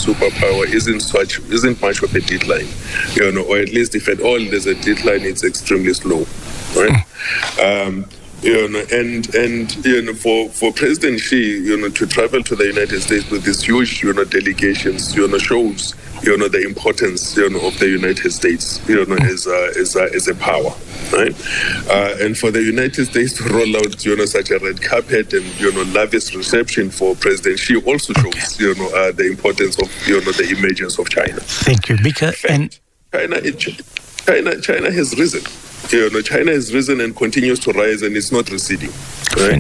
superpower isn't much of a deadline, or at least if at all there's a deadline, it's extremely slow, right? For President Xi, to travel to the United States with these huge, delegations, shows, the importance, of the United States, as a power, right? And for the United States to roll out, such a red carpet and, lavish reception for President Xi also shows, the importance of, the emergence of China. Thank you, Mika. And China has risen. China has risen and continues to rise, and it's not receding, right?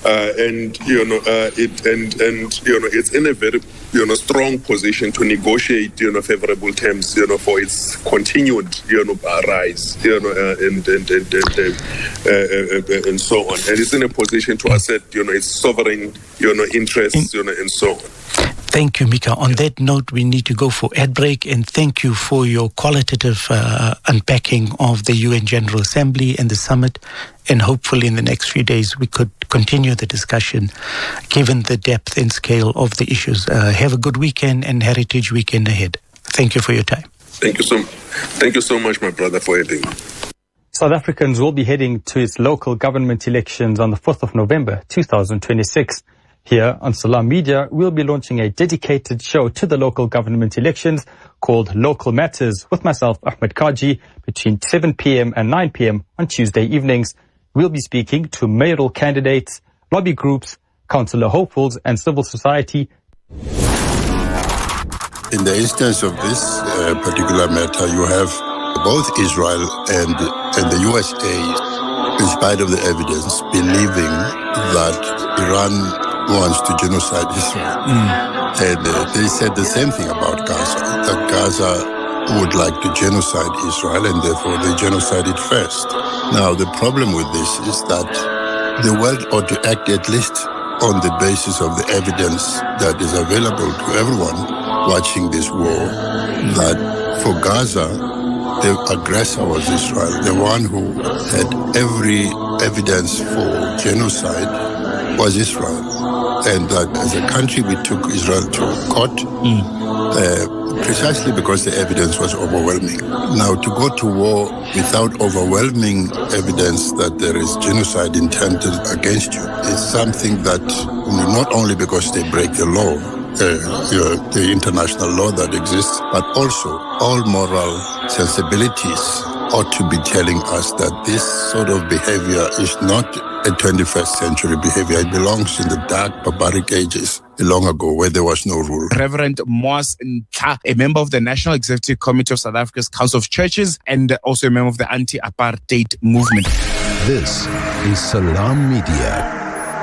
It's in a very strong position to negotiate favorable terms for its continued rise and so on, and it's in a position to assert its sovereign interests and so on. Thank you, Mika. On that note, we need to go for ad break, and thank you for your qualitative unpacking of the UN General Assembly and the summit. And hopefully in the next few days, we could continue the discussion, given the depth and scale of the issues. Have a good weekend and Heritage Weekend ahead. Thank you for your time. Thank you so much, my brother, for having me. South Africans will be heading to its local government elections on the 4th of November, 2026. Here on Salam Media, we'll be launching a dedicated show to the local government elections called Local Matters with myself, Ahmed Kaji, between 7 p.m. and 9 p.m. on Tuesday evenings. We'll be speaking to mayoral candidates, lobby groups, councillor hopefuls and civil society. In the instance of this particular matter, you have both Israel and the USA, in spite of the evidence, believing that Iran wants to genocide Israel. And they said the same thing about Gaza, that Gaza would like to genocide Israel and therefore they genocide it first. Now, the problem with this is that the world ought to act at least on the basis of the evidence that is available to everyone watching this war, that for Gaza, the aggressor was Israel. The one who had every evidence for genocide was Israel. And that as a country, we took Israel to court precisely because the evidence was overwhelming. Now, to go to war without overwhelming evidence that there is genocide intended against you is something that, not only because they break the law, the international law that exists, but also all moral sensibilities ought to be telling us that this sort of behavior is not a 21st century behavior. It belongs in the dark barbaric ages long ago where there was no rule. Reverend Moas Ntla, a member of the National Executive Committee of South Africa's Council of Churches and also a member of the anti-apartheid movement. This is Salam Media.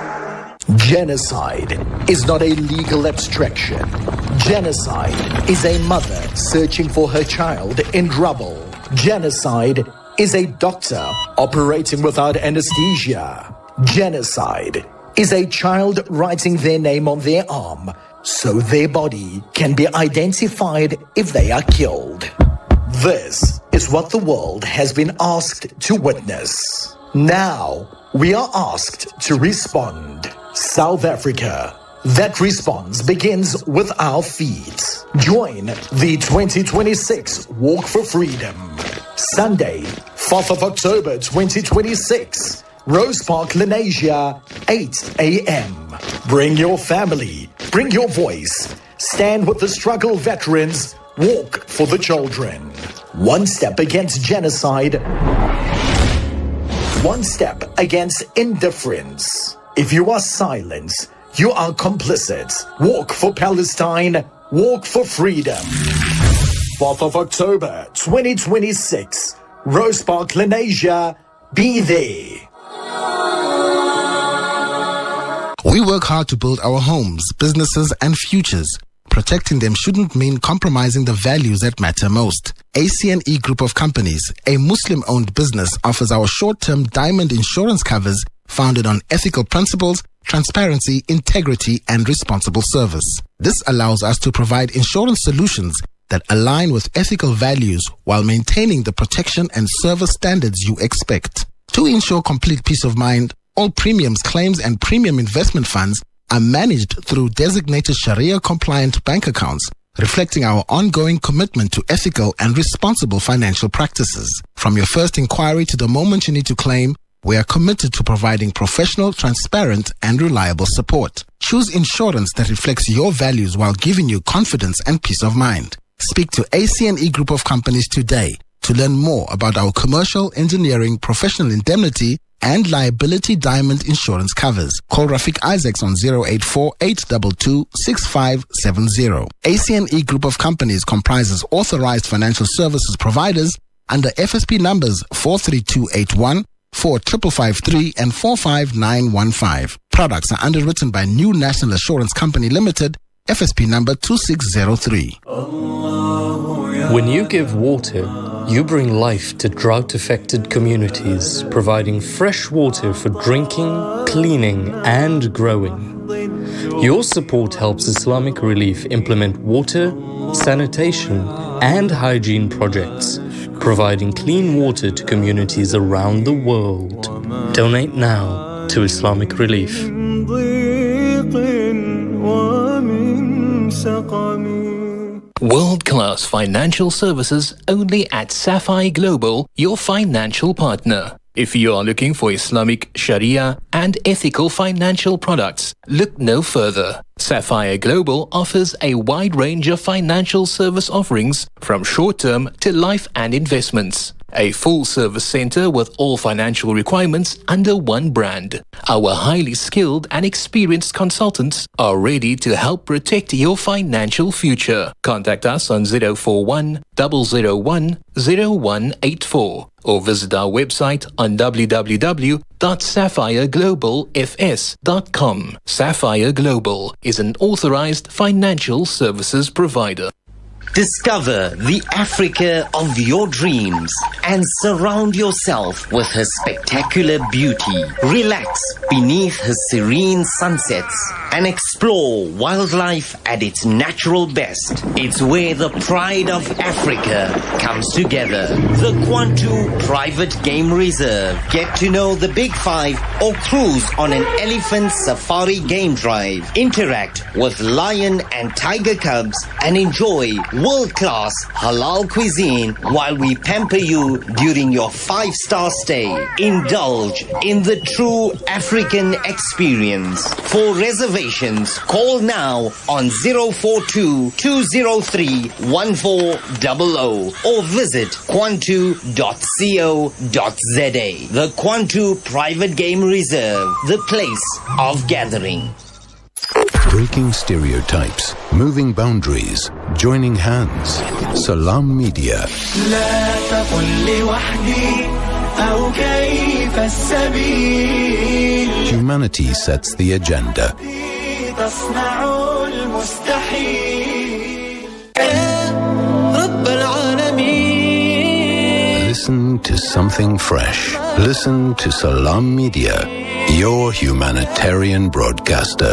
Genocide is not a legal abstraction. Genocide is a mother searching for her child in trouble. Genocide is a doctor operating without anesthesia. Genocide is a child writing their name on their arm so their body can be identified if they are killed. This is what the world has been asked to witness. Now, we are asked to respond. South Africa. That response begins with our feet. Join the 2026 Walk for Freedom. Sunday, 4th of October 2026. Rose Park, Lenasia, 8 a.m. Bring your family. Bring your voice. Stand with the struggle veterans. Walk for the children. One step against genocide. One step against indifference. If you are silent, you are complicit. Walk for Palestine. Walk for freedom. 4th of October 2026. Rose Park, Lenasia. Be there. We work hard to build our homes, businesses, and futures. Protecting them shouldn't mean compromising the values that matter most. ACNE Group of Companies, a Muslim-owned business, offers our short-term diamond insurance covers founded on ethical principles, transparency, integrity, and responsible service. This allows us to provide insurance solutions that align with ethical values while maintaining the protection and service standards you expect. To ensure complete peace of mind, all premiums, claims, and premium investment funds are managed through designated Sharia-compliant bank accounts reflecting our ongoing commitment to ethical and responsible financial practices. From your first inquiry to the moment you need to claim, we are committed to providing professional, transparent, and reliable support. Choose insurance that reflects your values while giving you confidence and peace of mind. Speak to ACNE Group of Companies today to learn more about our commercial, engineering, professional indemnity, and liability diamond insurance covers. Call Rafiq Isaacs on 084-822-6570. ACNE Group of Companies comprises authorized financial services providers under FSP numbers 43281, 4553 and 45915. Products are underwritten by New National Assurance Company Limited, FSP number 2603. When you give water, you bring life to drought-affected communities, providing fresh water for drinking, cleaning, and growing. Your support helps Islamic Relief implement water, sanitation, and hygiene projects, providing clean water to communities around the world. Donate now to Islamic Relief. World-class financial services only at Sapphire Global, your financial partner. If you are looking for Islamic Sharia and ethical financial products, look no further. Sapphire Global offers a wide range of financial service offerings from short-term to life and investments. A full-service center with all financial requirements under one brand. Our highly skilled and experienced consultants are ready to help protect your financial future. Contact us on 041 001 0184 or visit our website on www.sapphireglobalfs.com. Sapphire Global is an authorized financial services provider. Discover the Africa of your dreams and surround yourself with her spectacular beauty. Relax beneath her serene sunsets and explore wildlife at its natural best. It's where the pride of Africa comes together. The Kwantu Private Game Reserve. Get to know the Big Five or cruise on an elephant safari game drive. Interact with lion and tiger cubs and enjoy world-class halal cuisine while we pamper you during your 5-star stay. Indulge in the true African experience. For reservations, call now on 042-203-1400 or visit kwantu.co.za. The Kwantu Private Game Reserve, the place of gathering. Breaking stereotypes, moving boundaries, joining hands. Salam Media. Humanity sets the agenda. Listen to something fresh. Listen to Salam Media, your humanitarian broadcaster.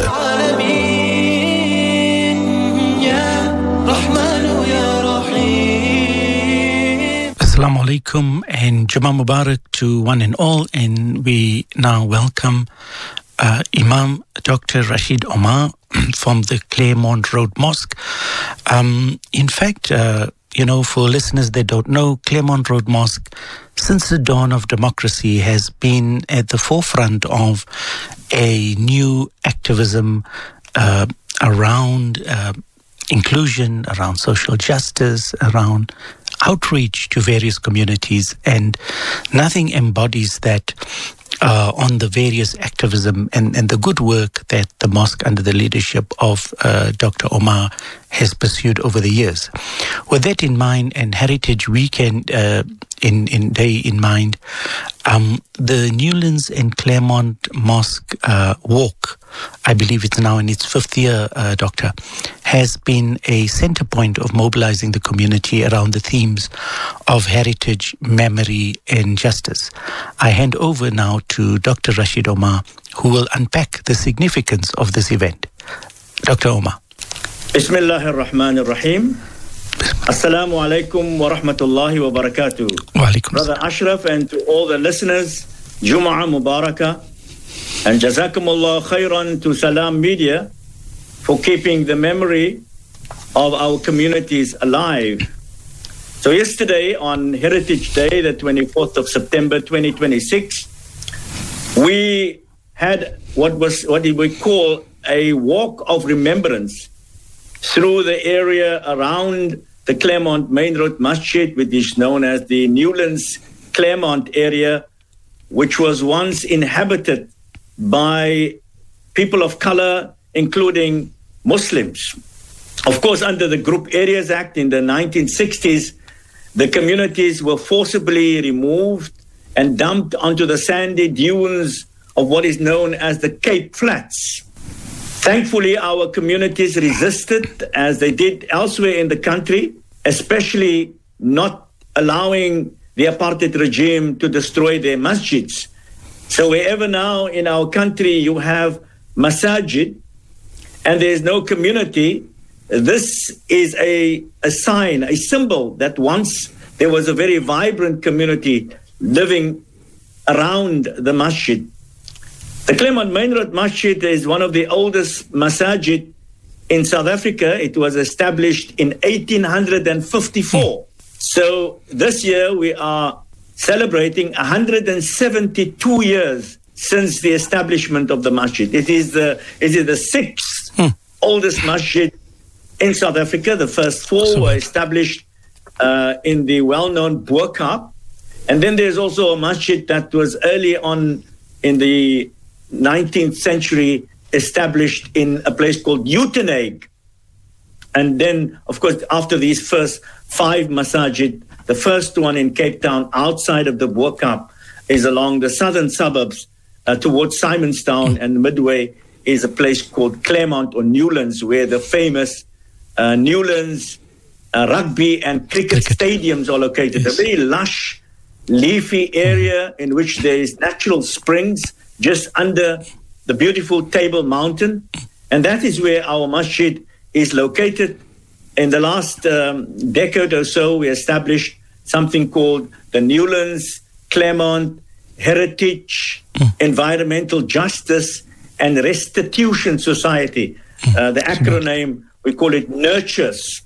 Assalamu alaikum and Jummah Mubarak to one and all, and we now welcome Imam Dr. Rashid Omar from the Claremont Road Mosque. In fact, for listeners that don't know, Claremont Road Mosque, since the dawn of democracy, has been at the forefront of a new activism around inclusion, around social justice, around outreach to various communities, and nothing embodies that on the various activism and the good work that the mosque under the leadership of Dr. Omar has pursued over the years. With that in mind and Heritage Weekend in mind, the Newlands and Claremont Mosque Walk, I believe it's now in its 5th year, Doctor, has been a center point of mobilizing the community around the themes of heritage, memory, and justice. I hand over now to Dr. Rashid Omar, who will unpack the significance of this event. Dr. Omar. Bismillah ar-Rahman ar-Rahim. Assalamu alaikum wa rahmatullahi wa barakatuh. Wa alaikum. Brother Ashraf and to all the listeners, Jum'ah Mubarakah, and Jazakumullah khairan to Salam Media for keeping the memory of our communities alive. So yesterday, on Heritage Day, the 24th of September 2026, we had what we call a walk of remembrance through the area around the Claremont Main Road Masjid, which is known as the Newlands Claremont area, which was once inhabited by people of color, including Muslims. Of course, under the Group Areas Act in the 1960s, the communities were forcibly removed and dumped onto the sandy dunes of what is known as the Cape Flats. Thankfully, our communities resisted, as they did elsewhere in the country, especially not allowing the apartheid regime to destroy their masjids. So wherever now in our country you have masajid and there is no community, this is a sign, a symbol that once there was a very vibrant community living around the masjid. The Claremont Main Road Masjid is one of the oldest masajid in South Africa. It was established in 1854. So this year we are celebrating 172 years since the establishment of the masjid. It is the sixth oldest masjid in South Africa. The first four were established in the well-known Bo-Kaap. And then there's also a masjid that was early on in the 19th century, established in a place called Uitenhage. And then, of course, after these first five masajid, the first one in Cape Town, outside of the Bo-Kaap, is along the southern suburbs towards Simonstown, and midway is a place called Claremont or Newlands, where the famous Newlands rugby and cricket stadiums are located. Yes. A very lush, leafy area in which there is natural springs just under the beautiful Table Mountain. And that is where our masjid is located. In the last decade or so, we established something called the Newlands Claremont Heritage, Environmental Justice and Restitution Society. The acronym, we call it NURTURES.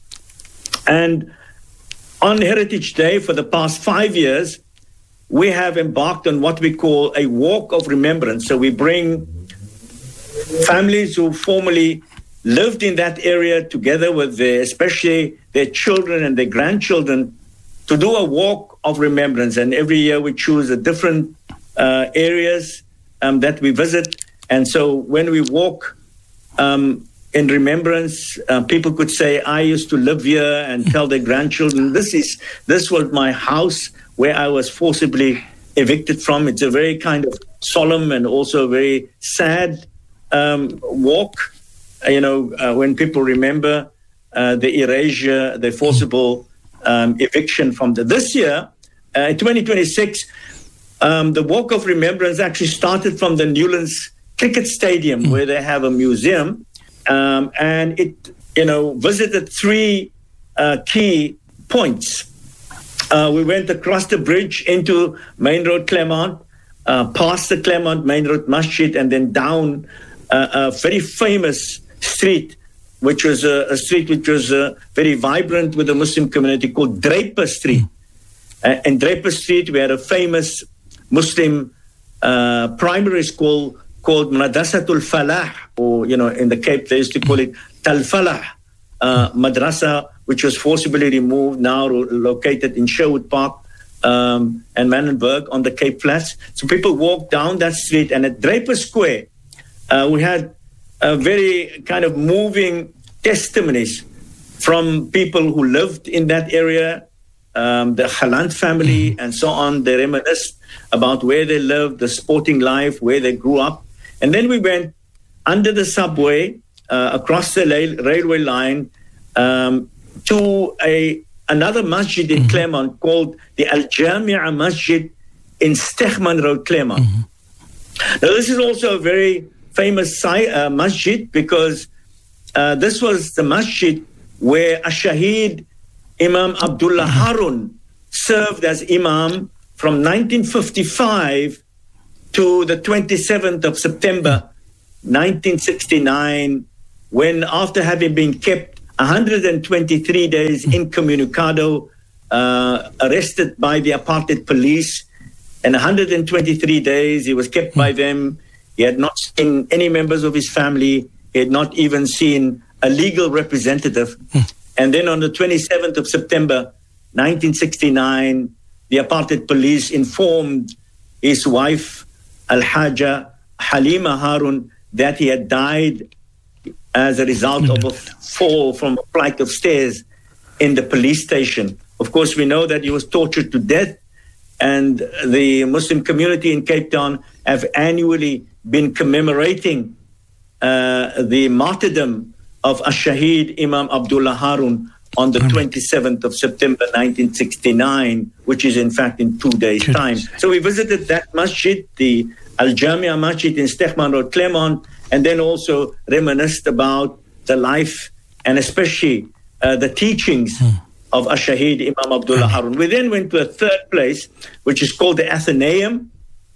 And on Heritage Day for the past 5 years, we have embarked on what we call a walk of remembrance. So we bring families who formerly lived in that area together with especially their children and their grandchildren, to do a walk of remembrance. And every year we choose a different areas that we visit. And so when we walk in remembrance, people could say, I used to live here, and tell their grandchildren, this was my house where I was forcibly evicted from. It's a very kind of solemn and also very sad walk, when people remember the erasure, the forcible eviction from this year. In 2026, the Walk of Remembrance actually started from the Newlands Cricket Stadium, where they have a museum, and it, visited three key points. We went across the bridge into Main Road Claremont, past the Claremont Main Road Masjid, and then down a very famous street, which was a street which was very vibrant with the Muslim community, called Draper Street. In Draper Street, we had a famous Muslim primary school called Madrasatul Falah, or, in the Cape, they used to call it Tal Falah Madrasa, which was forcibly removed, now located in Sherwood Park and Manenberg on the Cape Flats. So people walked down that street, and at Draper Square, we had a very kind of moving testimonies from people who lived in that area, the Khalant family and so on. They reminisced about where they lived, the sporting life, where they grew up. And then we went under the subway, across the railway line, to another masjid in Claremont called the Al-Jamia Masjid in Stegman Road, Claremont. Now, this is also a very famous masjid, because this was the masjid where Shaheed Imam Abdullah Harun served as Imam from 1955 to the 27th of September 1969, when, after having been kept 123 days incommunicado, arrested by the apartheid police. And 123 days he was kept by them. He had not seen any members of his family. He had not even seen a legal representative. And then on the 27th of September, 1969, the apartheid police informed his wife, Al-Haja Halima Harun, that he had died as a result of a fall from a flight of stairs in the police station. Of course, we know that he was tortured to death, and the Muslim community in Cape Town have annually been commemorating the martyrdom of Ash-Shaheed Imam Abdullah Harun on the 27th of September 1969, which is in fact in 2 days' time. So we visited that masjid, the Al-Jamia Masjid in Stegman Road, Claremont, and then also reminisced about the life and especially the teachings of Ash-Shaheed Imam Abdullah Harun. We then went to a third place, which is called the Athenaeum,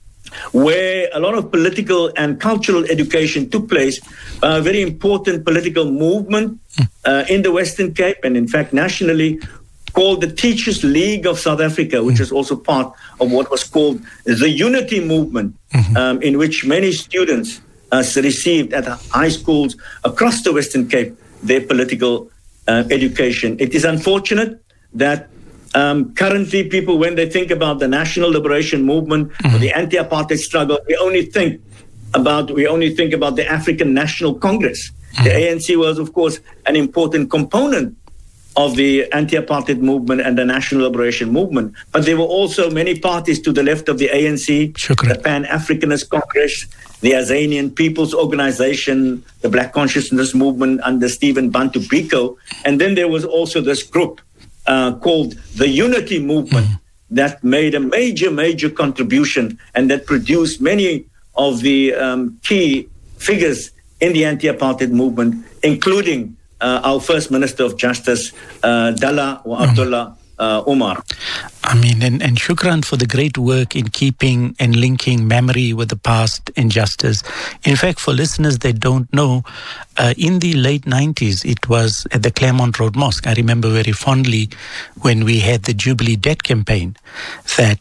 where a lot of political and cultural education took place, a very important political movement in the Western Cape, and in fact nationally, called the Teachers League of South Africa, which is also part of what was called the Unity Movement, in which many students received at high schools across the Western Cape their political education. It is unfortunate that currently people, when they think about the National Liberation Movement or the anti-apartheid struggle, we only think about the African National Congress. The ANC was, of course, an important component of the anti-apartheid movement and the National Liberation Movement. But there were also many parties to the left of the ANC, the Pan-Africanist Congress, the Azanian People's Organization, the Black Consciousness Movement under Stephen Bantu Biko. And then there was also this group called the Unity Movement that made a major contribution and that produced many of the key figures in the anti-apartheid movement, including our First Minister of Justice, Dalla or Abdullah Umar. I mean, and shukran for the great work in keeping and linking memory with the past injustice. In fact, for listeners that don't know, in the late 90s, it was at the Claremont Road Mosque. I remember very fondly when we had the Jubilee Debt campaign that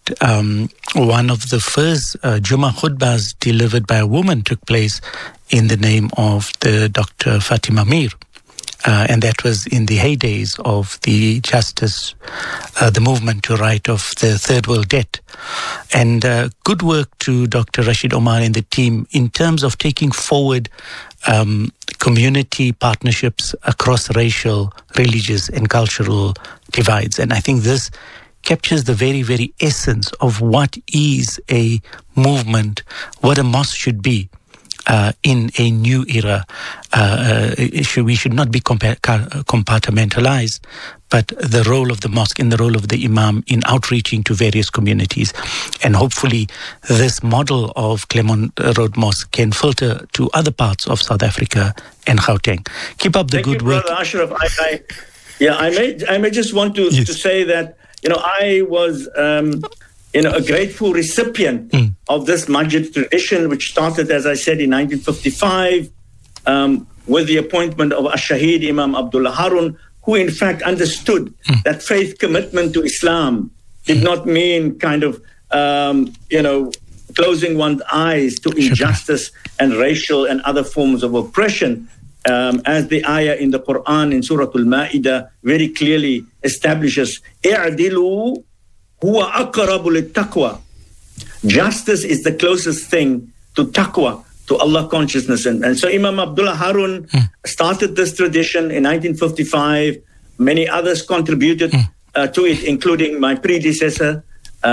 one of the first Jummah khutbahs delivered by a woman took place in the name of the Dr. Fatima Mir. And that was in the heydays of the justice, the movement to right of the third world debt. And good work to Dr. Rashid Omar and the team in terms of taking forward community partnerships across racial, religious and cultural divides. And I think this captures the very, very essence of what is a movement, what a mosque should be. In a new era, we should not be compartmentalized, but the role of the mosque and the role of the imam in outreaching to various communities. And hopefully this model of Claremont Road Mosque can filter to other parts of South Africa and Gauteng. Keep up the good work. Brother Ashraf. I may just want to say that, I was a grateful recipient of this Masjid tradition, which started, as I said, in 1955 with the appointment of Ash-Shaheed Imam Abdullah Harun, who in fact understood that faith commitment to Islam did not mean kind of, closing one's eyes to injustice and racial and other forms of oppression. As the ayah in the Quran in Surah Al-Ma'idah very clearly establishes, "I'dilu huwa aqrabu lit-taqwa." Justice is the closest thing to taqwa, to Allah consciousness. And so Imam Abdullah Harun started this tradition in 1955. Many others contributed to it, including my predecessor,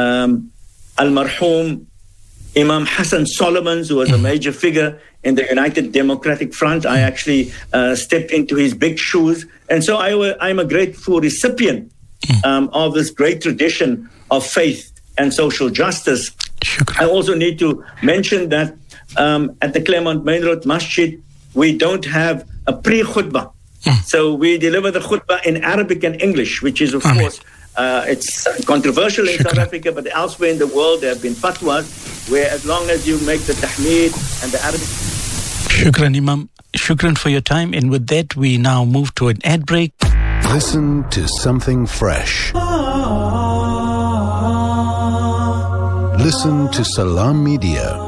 Al-Marhum Imam Hassan Solomons, who was a major figure in the United Democratic Front. I actually stepped into his big shoes. And so I'm a grateful recipient of this great tradition of faith and social justice. I also need to mention that at the Claremont Main Road Masjid, we don't have a pre-khutbah. So we deliver the khutbah in Arabic and English, which is, of course, it's controversial in South Africa, but elsewhere in the world there have been fatwas where as long as you make the tahmeed and the Arabic... Shukran, Imam. Shukran for your time. And with that, we now move to an ad break. Listen to something fresh. Listen to Salam Media.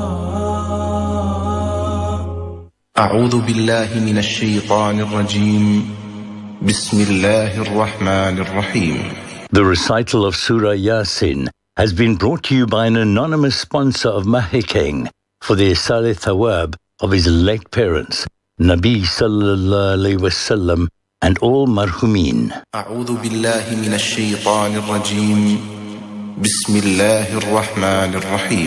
أعوذ بالله من الشيطان الرجيم بسم الله الرحمن الرحيم. The recital of Surah Yasin has been brought to you by an anonymous sponsor of Mahikeng for the Isale Thawab of his late parents, Nabi Sallallahu Alaihi Wasallam, and all marhumin. أعوذ بالله من الشيطان الرجيم بسم الله الرحمن الرحيم.